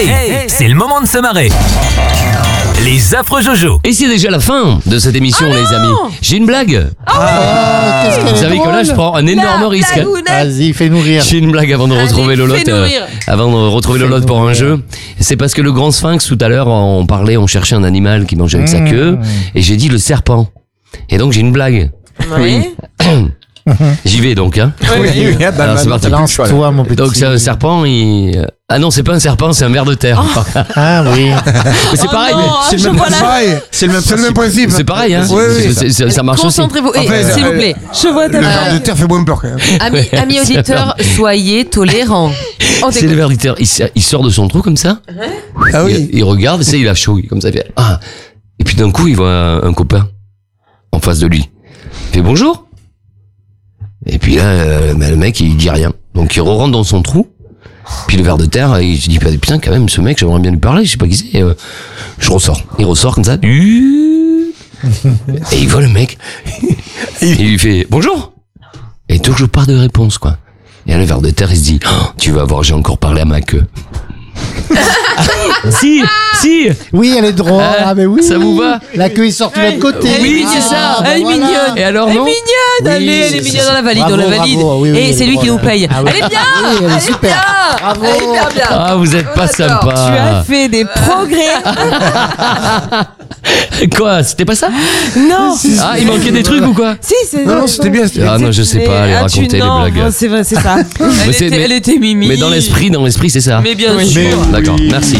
Hey, c'est le moment de se marrer. Les affreux Jojo. Et c'est déjà la fin de cette émission, les amis. J'ai une blague. Vous savez que là, je prends un énorme risque. Vas-y, fais-nous rire. J'ai une blague avant de retrouver Lolotte. Pour un jeu. C'est parce que le grand sphinx, tout à l'heure, on cherchait un animal qui mangeait avec sa queue. Et j'ai dit le serpent. Et donc, j'ai une blague. Oui. J'y vais donc, hein. Oui. Alors, c'est parti. Lance-toi, mon petit. Donc, c'est un serpent, Ah non, c'est pas un serpent, c'est un ver de terre. Ah oui. Mais c'est pareil. C'est le même principe. C'est pareil, hein. Oui. Ça marche aussi. Concentrez-vous. En fait, S'il vous plaît, je vois ta Le ver de terre fait moins peur quand même. Amis auditeurs, soyez tolérants. C'est le ver de terre. Il sort de son trou comme ça. Ah oui. Il regarde, il a chaud, comme ça, il fait ah. Et puis d'un coup, il voit un copain en face de lui. Il fait bonjour. Et puis là, le mec, il dit rien. Donc il rentre dans son trou. Puis le ver de terre, il se dit putain, quand même, ce mec, j'aimerais bien lui parler, je sais pas qui c'est. Je ressors. Il ressort comme ça. Et il voit le mec. Il lui fait bonjour. Et toujours pas de réponse, quoi. Et là, le ver de terre, il se dit tu vas voir, j'ai encore parlé à ma queue. Si. Oui, elle est drôle. Mais oui. Ça vous va? La queue est sortie de l'autre côté. Oui, c'est ça. Elle est voilà. mignonne. Et alors, Elle est non? mignonne. Allez, elle est mignonne, on la valide, Bravo, oui, Et elle c'est est lui qui drôle. nous paye. Ah oui. Elle est bien. Oui, elle est super. Bravo. Elle est hyper bien. Ah, vous êtes pas D'accord. sympa. Tu as fait des progrès. Quoi? C'était pas ça? Non. Ah, il manquait des trucs ou quoi? Si, c'est Non, c'était bien. Ah non, je sais pas, allez raconter les blagues. C'est vrai, c'est ça. Elle était mimi. Mais dans l'esprit, c'est ça. Mais bien sûr. D'accord, merci.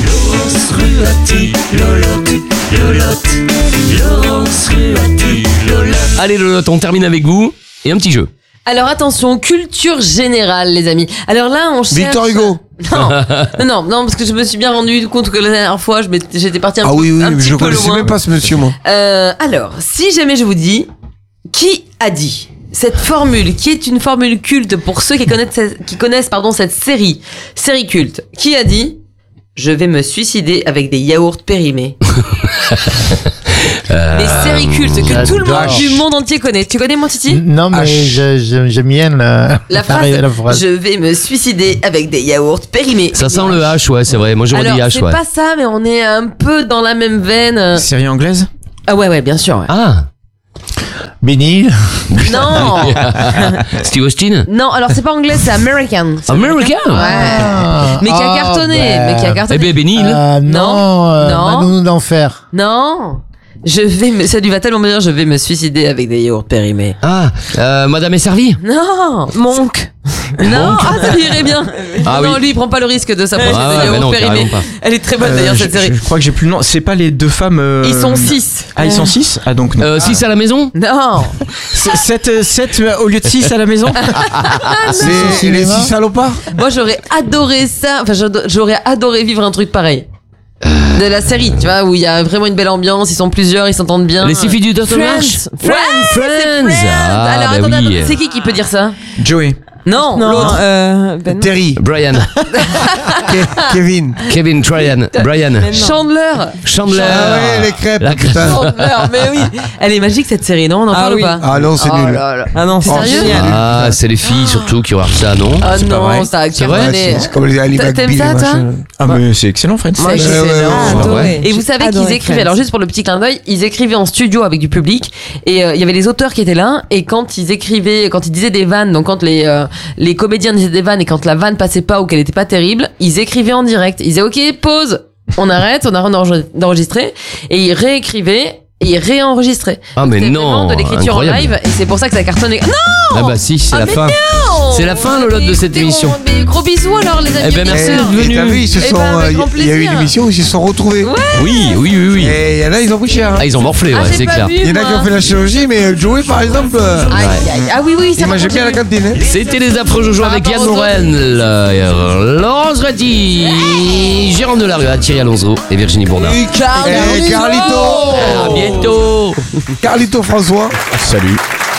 Allez Lolotte, on termine avec vous et un petit jeu. Alors attention, culture générale, les amis. Alors là, on cherche. Victor Hugo. Non, parce que je me suis bien rendu compte que la dernière fois, j'étais partie un Ah oui, petit je peu connaissais loin. même pas ce monsieur, moi. Alors, si jamais je vous dis, qui a dit cette formule, qui est une formule culte pour ceux qui connaissent cette série culte, qui a dit je vais me suicider avec des yaourts périmés. Les séries cultes que tout le monde du monde entier connaît. Tu connais, mon Titi? Non, mais j'aime bien la phrase. phrase. Je vais me suicider avec des yaourts périmés. Ça sent le H, ouais, c'est vrai. Moi j'aurais dit Alors, H, c'est ouais. pas ça, mais on est un peu dans la même veine. Série anglaise? Ah ouais, bien sûr. Ouais. Ah, Benny. Non, Steve Austin. non. Alors c'est pas anglais, c'est American. C'est American. Ouais. Mais qui a cartonné. Eh ben Benny, là. Non. Manoune d'enfer. Non. Ça lui va tellement bien. Je vais me suicider avec des yaourts périmés. Ah, Madame est servie. Non, Monk. Non, ça lui irait bien. Ah non, oui. lui, il prend pas le risque de s'approcher Ah ouais, des mais yaourts non, périmés. carrément pas. Elle est très bonne d'ailleurs cette série. Je crois que j'ai plus le nom. C'est pas les deux femmes. Ils sont 6. Ah, ils sont 6? Ah, donc non. 6 à la maison. Non. 7 au lieu de 6 à la maison? Les 6 salopards. Moi, j'aurais adoré ça. Enfin, j'aurais adoré vivre un truc pareil. De la série, tu vois, où il y a vraiment une belle ambiance, ils sont plusieurs, ils s'entendent bien. Les 6 filles du Dr. March. Friends. Friends. Ah, Alors, bah attendez, oui. c'est qui peut dire ça? Joey. Non, l'autre. Terry. Brian. Kevin. Brian. Chandler. Ah ouais, les crêpes. La crêpe. putain. Chandler, mais oui. Elle est magique cette série, non? On en parle ou pas? Ah non, c'est Oh nul. là là. Ah non, T'es sérieux? Ah, c'est les filles surtout qui ont reçu ça, non? Ah pas non, vrai. ça a C'est vrai, cartonné. C'est comme les Ali T'aimes McBeal, ça, toi? machin. Ah, mais c'est excellent, Friends. Moi, Ouais, ouais, ouais. Et vous savez qu'ils écrivaient, alors juste pour le petit clin d'œil, ils écrivaient en studio avec du public et il y avait les auteurs qui étaient là et quand ils disaient des vannes, donc quand les comédiens disaient des vannes et quand la vanne passait pas ou qu'elle était pas terrible, ils écrivaient en direct. Ils disaient ok, pause, on arrête d'enregistrer et ils réécrivaient et ils réenregistraient. Ah mais C'était non, vraiment de l'écriture en incroyable. live et c'est pour ça que ça cartonnait. Non, Ah bah si, c'est la mais fin. non. C'est la fin, Lolotte, de cette Mais émission. mais gros bisous alors les amis. Eh ben, merci d'être venu. Et t'as vu, ils se Eh sont. ben, avec Il grand y a eu plaisir. une émission où ils se sont retrouvés. Oui. Et il y en a, ils ont pris cher. hein. Ah, ils ont morflé, ouais, j'ai c'est pas clair. vu, Il y en a qui ont fait la chirurgie, mais Joey, par exemple, Aïe, aïe. Ah oui, ça il mangeait bien à la cantine. hein. C'était les affreux Jojo avec Yann Pardon, Morel, Laurence Ratti, Jérôme Delarue, Thierry Alonso et Virginie Bourdin. Et Carlito. À bientôt. Carlito François. Salut.